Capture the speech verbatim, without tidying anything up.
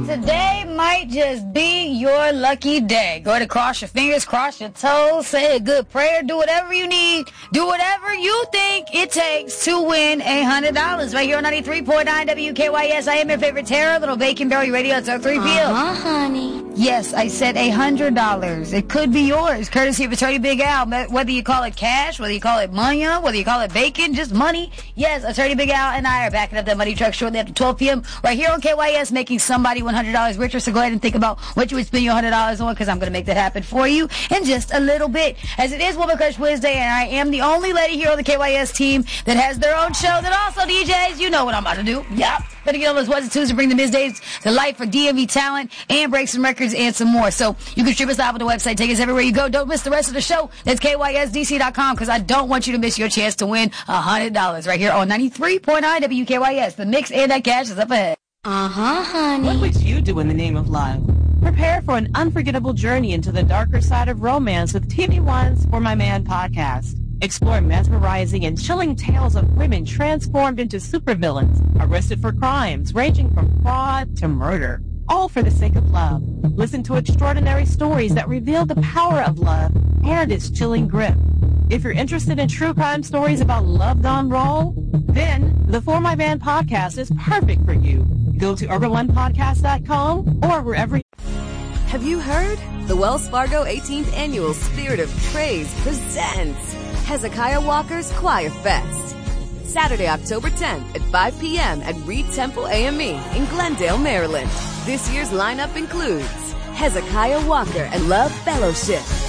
today might just be your lucky day. Go ahead and cross your fingers, cross your toes, say a good prayer, do whatever you need, do whatever you think it takes to win one hundred dollars right here on ninety-three point nine W K Y S. I am your favorite Tara, Little Bacon Berry Radio. It's our three P M. Uh-huh, honey. Yes, I said one hundred dollars. It could be yours, courtesy of Attorney Big Al. Whether you call it cash, whether you call it money, whether you call it bacon, just money. Yes, Attorney Big Al and I are backing up that money truck shortly after twelve p.m. right here on K Y S, making somebody one hundred dollars richer. So go ahead and think about what you would spend your one hundred dollars on, because I'm going to make that happen for you in just a little bit. As it is Woman Crush Wednesday, and I am the only lady here on the K Y S team that has their own show that also D Js. You know what I'm about to do. Yep. Better get on those ones and twos to bring the middays to life for D M V talent and break some records and some more. So you can stream us live on the website. Take us everywhere you go. Don't miss the rest of the show. That's K Y S D C dot com, because I don't want you to miss your chance to win one hundred dollars right here on ninety-three point nine W K Y S. The mix and that cash is up ahead. Uh-huh, honey. What would you do in the name of love? Prepare for an unforgettable journey into the darker side of romance with T V One's For My Man podcast. Explore mesmerizing and chilling tales of women transformed into supervillains, arrested for crimes ranging from fraud to murder, all for the sake of love. Listen to extraordinary stories that reveal the power of love and its chilling grip. If you're interested in true crime stories about love gone wrong, then the For My Man podcast is perfect for you. Go to urban one podcast dot com or wherever. Have you heard? The Wells Fargo eighteenth Annual Spirit of Praise presents Hezekiah Walker's Choir Fest. Saturday, October tenth at five p.m. at Reed Temple A M E in Glendale, Maryland. This year's lineup includes Hezekiah Walker and Love Fellowship,